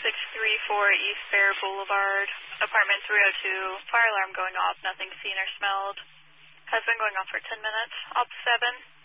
634 East Fair Boulevard, apartment 302, fire alarm going off, nothing seen or smelled. Has been going off for 10 minutes. Op 7.